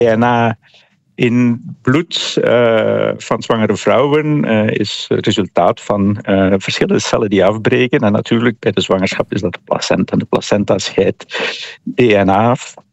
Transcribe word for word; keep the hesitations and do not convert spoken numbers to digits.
D N A in bloed uh, van zwangere vrouwen uh, is het resultaat van uh, verschillende cellen die afbreken. En natuurlijk bij de zwangerschap is dat de placenta. En de placenta scheidt D N A